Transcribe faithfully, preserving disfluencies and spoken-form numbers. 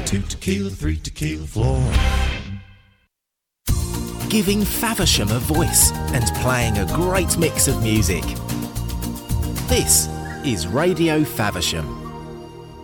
two tequila, three tequila floor. Giving Faversham a voice and playing a great mix of music. This is Radio Faversham.